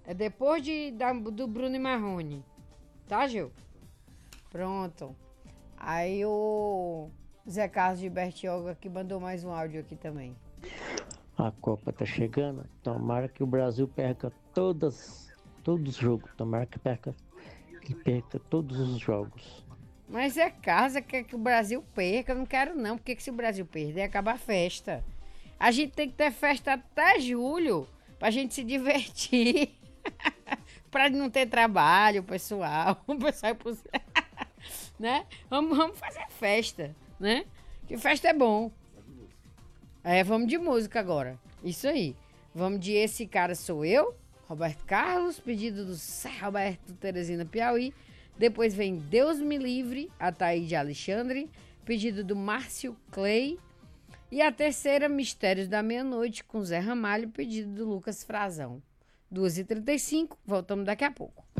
É depois do Bruno e Marrone. Tá, Gil? Pronto. Aí o Zé Carlos de Bertioga que mandou mais um áudio aqui também. A Copa tá chegando. Tomara que o Brasil perca todos os jogos. Tomara que perca todos os jogos. Mas é casa que o Brasil perca. Eu não quero não, porque se o Brasil perder, acaba a festa. A gente tem que ter festa até julho pra gente se divertir. Pra não ter trabalho, pessoal. O pessoal né? Vamos fazer festa, né? Que festa é bom. É, vamos de música agora. Isso aí. Vamos de Esse Cara Sou Eu, Roberto Carlos, pedido do Zé Roberto Teresina Piauí. Depois vem Deus Me Livre, Ataíde Alexandre, pedido do Márcio Clay. E a terceira, Mistérios da Meia-Noite, com Zé Ramalho, pedido do Lucas Frazão. 2h35, voltamos daqui a pouco.